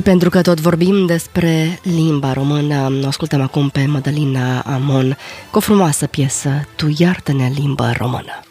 Și pentru că tot vorbim despre limba română, o ascultăm acum pe Mădălina Amon cu o frumoasă piesă, Tu iartă-ne limba română.